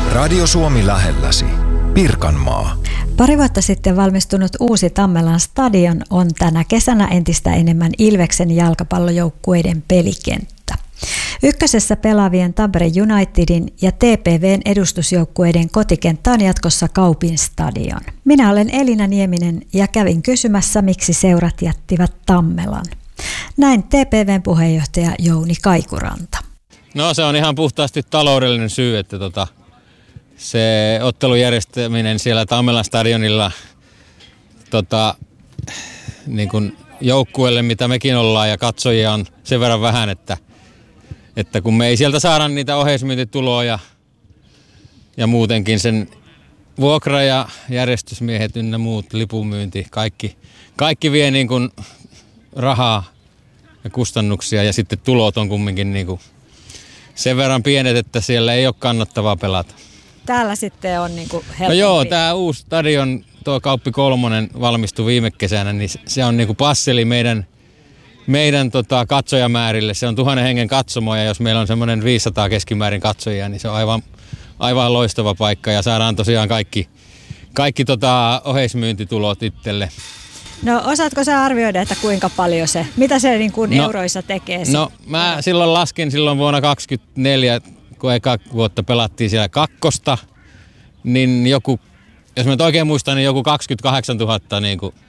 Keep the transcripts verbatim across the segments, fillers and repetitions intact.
Radio Suomi lähelläsi. Pirkanmaa. Pari vuotta sitten valmistunut uusi Tammelan stadion on tänä kesänä entistä enemmän Ilveksen jalkapallojoukkueiden pelikenttä. Ykkösessä pelaavien Tampere Unitedin ja T P V:n edustusjoukkueiden kotikenttä on jatkossa Kaupin stadion. Minä olen Elina Nieminen ja kävin kysymässä, miksi seurat jättivät Tammelan. Näin T P V:n puheenjohtaja Jouni Kaikuranta. No se on ihan puhtaasti taloudellinen syy, että tota, se ottelun järjestäminen siellä Tammelan stadionilla tota, niin kuin joukkueelle, mitä mekin ollaan ja katsojia on sen verran vähän, että, että kun me ei sieltä saada niitä oheismyyntituloja ja muutenkin sen vuokra- ja järjestysmiehet ynnä muut, lipunmyynti, kaikki, kaikki vie niin kuin rahaa ja kustannuksia ja sitten tulot on kumminkin niin kuin sen verran pienet, että siellä ei ole kannattavaa pelata. Täällä sitten on niin kuin helpompi. No joo, tämä uusi stadion, tuo Kauppi kolmonen valmistui viime kesänä, niin se on niin kuin passeli meidän, meidän tota katsojamäärille. Se on tuhannen hengen katsomo ja jos meillä on semmoinen viisisataa keskimäärin katsojia, niin se on aivan, aivan loistava paikka ja saadaan tosiaan kaikki, kaikki tota oheismyyntitulot itselle. No osaatko sä arvioida, että kuinka paljon se, mitä se niin kuin no, euroissa tekee? No mä silloin laskin silloin vuonna kaksikymmentäneljä, kun eka vuotta pelattiin siellä kakkosta, niin joku, jos mä nyt oikein muistan, niin joku kaksikymmentäkahdeksantuhatta niin kuin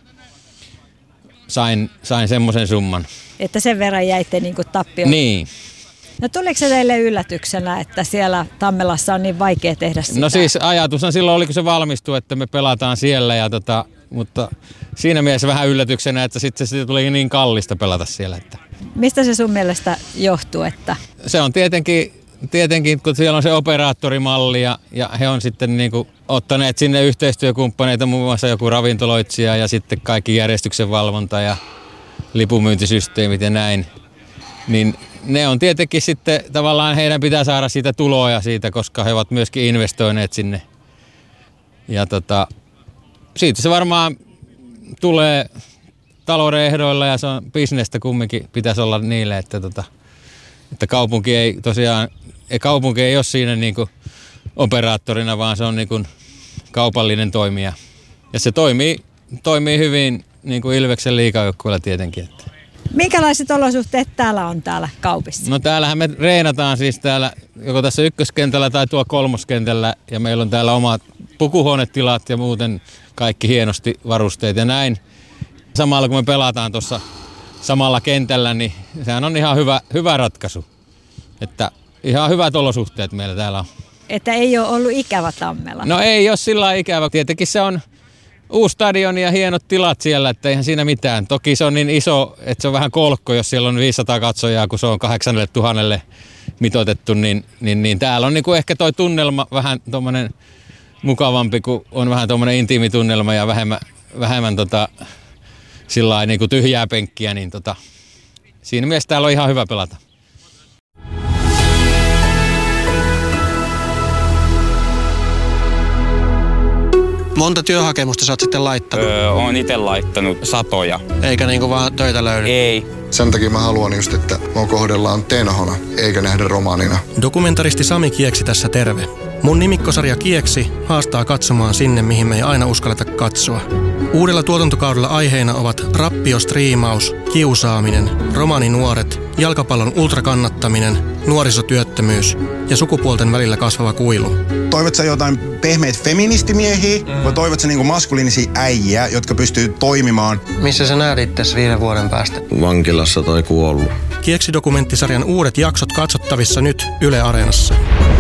sain, sain semmoisen summan. Että sen verran jäitte niin kuin tappioon? Niin. No tuliko se teille yllätyksenä, että siellä Tammelassa on niin vaikea tehdä sitä? No siis ajatushan silloin oli, kun se valmistui, että me pelataan siellä, ja tota, mutta siinä mielessä vähän yllätyksenä, että sitten se tuli niin kallista pelata siellä. Että. Mistä se sun mielestä johtuu? Että? Se on tietenkin, tietenkin, kun siellä on se operaattorimalli ja, ja he on sitten niin kuin ottaneet sinne yhteistyökumppaneita, muun muassa joku ravintoloitsija ja sitten kaikki järjestyksen valvonta ja lipunmyyntisysteemit ja näin, niin ne on tietenkin sitten tavallaan heidän pitää saada siitä tuloja siitä, koska he ovat myöskin investoineet sinne. Ja tota, siitä se varmaan tulee talouden ehdoilla ja se on bisnestä kumminkin pitäisi olla niille, että, tota, että kaupunki ei tosiaan, kaupunki ei ole siinä niinku operaattorina, vaan se on niinku kaupallinen toimija. Ja se toimii, toimii hyvin niinku Ilveksen liigajoukkueella tietenkin. Että. Minkälaiset olosuhteet täällä on täällä Kaupissa? No täällähän me reenataan siis täällä joko tässä ykköskentällä tai tuo kolmoskentällä ja meillä on täällä omat pukuhuonetilat ja muuten kaikki hienosti varusteet ja näin. Samalla kun me pelataan tuossa samalla kentällä, niin sehän on ihan hyvä, hyvä ratkaisu. Että ihan hyvät olosuhteet meillä täällä on. Että ei ole ollut ikävä Tammela? No ei ole sillä lailla ikävä. Tietenkin se on uusi stadion ja hienot tilat siellä, että eihän siinä mitään. Toki se on niin iso, että se on vähän kolkko, jos siellä on viisisataa katsojaa, kun se on kahdeksannelle tuhannelle mitoitettu, niin, niin, niin täällä on niin kuin ehkä toi tunnelma vähän tommonen mukavampi, kun on vähän tommonen intiimi tunnelma ja vähemmän, vähemmän tota, sillain niin kuin tyhjää penkkiä, niin tota, siinä mielessä täällä on ihan hyvä pelata. Monta työhakemusta sä oot sitten laittanut? Öö, oon ite laittanut satoja. Eikä niinku vaan töitä löydy? Ei. Sen takia mä haluan just, että mua kohdellaan tenhona, eikä nähdä romaanina. Dokumentaristi Sami Kieksi tässä terve. Mun nimikkosarja Kieksi haastaa katsomaan sinne, mihin me ei aina uskalleta katsoa. Uudella tuotantokaudella aiheina ovat rappiostriimaus, kiusaaminen, romaninuoret, jalkapallon ultrakannattaminen, nuorisotyöttömyys ja sukupuolten välillä kasvava kuilu. Toivot sä jotain pehmeitä feministimiehiä mm. vai toivot sä niinku maskuliinisia äijiä, jotka pystyy toimimaan? Missä sä näet itses viiden vuoden päästä? Vankilassa tai kuollut. Kieksi-dokumenttisarjan uudet jaksot katsottavissa nyt Yle Areenassa.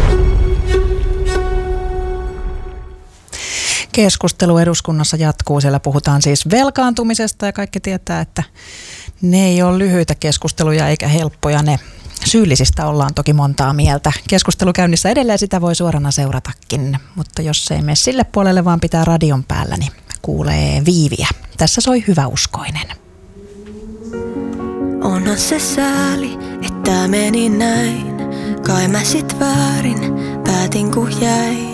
Keskustelu eduskunnassa jatkuu. Siellä puhutaan siis velkaantumisesta ja kaikki tietää, että ne ei ole lyhyitä keskusteluja eikä helppoja ne. Syyllisistä ollaan toki montaa mieltä. Keskustelu käynnissä edelleen, sitä voi suorana seuratakin, mutta jos ei mene sille puolelle, vaan pitää radion päällä, niin kuulee Viiviä. Tässä soi hyväuskoinen. Onhan se sääli, että meni näin. Kai mä sit väärin päätin kun jäin.